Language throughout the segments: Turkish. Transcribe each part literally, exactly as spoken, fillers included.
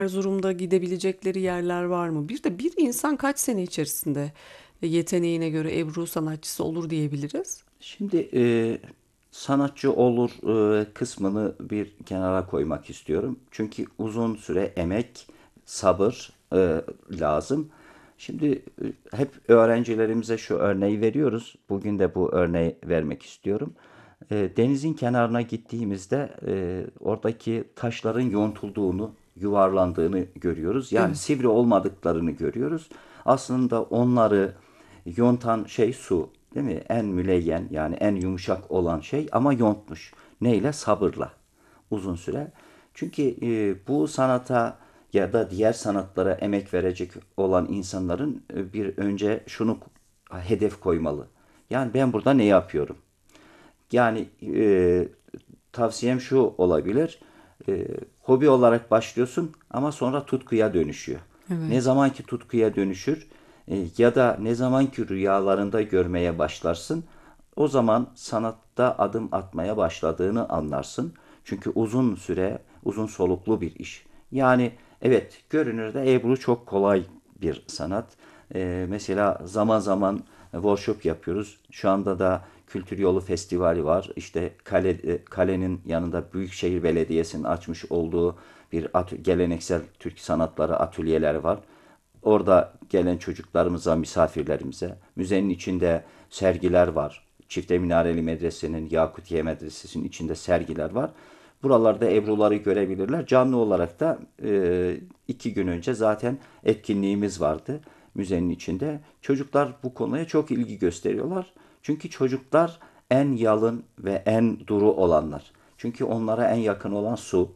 Erzurum'da gidebilecekleri yerler var mı? Bir de bir insan kaç sene içerisinde e, yeteneğine göre Ebru sanatçısı olur diyebiliriz? Şimdi e, sanatçı olur e, kısmını bir kenara koymak istiyorum. Çünkü uzun süre emek, sabır e, lazım. Şimdi e, hep öğrencilerimize şu örneği veriyoruz. Bugün de bu örneği vermek istiyorum. E, denizin kenarına gittiğimizde e, oradaki taşların yontulduğunu, yuvarlandığını görüyoruz. Yani Evet. sivri olmadıklarını görüyoruz. Aslında onları yontan şey su, değil mi? En müleyyen yani en yumuşak olan şey ama yontmuş. Neyle? Sabırla. Uzun süre. Çünkü e, bu sanata ya da diğer sanatlara emek verecek olan insanların e, bir önce şunu hedef koymalı. Yani ben burada ne yapıyorum? Yani e, tavsiyem şu olabilir. E, Hobi olarak başlıyorsun ama sonra tutkuya dönüşüyor. Ne Evet. zaman ki tutkuya dönüşür e, ya da ne zaman ki rüyalarında görmeye başlarsın, o zaman sanatta adım atmaya başladığını anlarsın. Çünkü uzun süre, uzun soluklu bir iş. Yani evet, görünürde Ebru çok kolay bir sanat. Ee, mesela zaman zaman workshop yapıyoruz. Şu anda da Kültür Yolu Festivali var. İşte kale, e, kalenin yanında Büyükşehir Belediyesi'nin açmış olduğu bir atö- geleneksel Türk sanatları atölyeleri var. Orada gelen çocuklarımıza, misafirlerimize, müzenin içinde sergiler var. Çifte Minareli Medrese'nin, Yakutiye Medresesi'nin içinde sergiler var. Buralarda Ebru'ları görebilirler. Canlı olarak da e, iki gün önce zaten etkinliğimiz vardı müzenin içinde. Çocuklar bu konuya çok ilgi gösteriyorlar. Çünkü çocuklar en yalın ve en duru olanlar. Çünkü onlara en yakın olan su,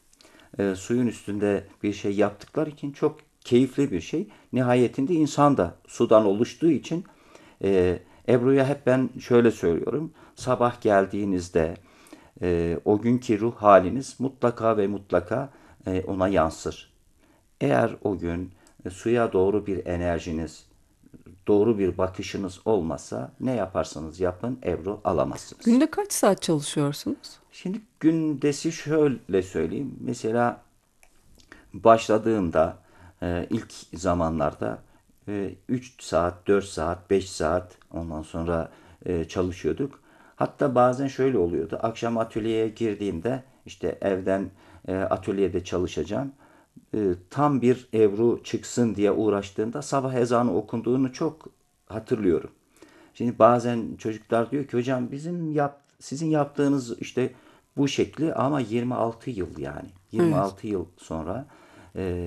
e, suyun üstünde bir şey yaptıkları için çok keyifli bir şey. Nihayetinde insan da sudan oluştuğu için e, Ebru'ya hep ben şöyle söylüyorum. Sabah geldiğinizde e, o günkü ruh haliniz mutlaka ve mutlaka e, ona yansır. Eğer o gün e, suya doğru bir enerjiniz, doğru bir bakışınız olmasa ne yaparsanız yapın Ebru alamazsınız. Günde kaç saat çalışıyorsunuz? Şimdi gündesi şöyle söyleyeyim. Mesela başladığımda e, ilk zamanlarda e, üç saat, dört saat, beş saat ondan sonra e, çalışıyorduk. Hatta bazen şöyle oluyordu. Akşam atölyeye girdiğimde işte evden e, atölyede çalışacağım. E, tam bir Ebru çıksın diye uğraştığımda sabah ezanı okunduğunu çok hatırlıyorum. Şimdi bazen çocuklar diyor ki hocam bizim yap, sizin yaptığınız işte bu şekli ama yirmi altı yıl yani Evet. yirmi altı yıl sonra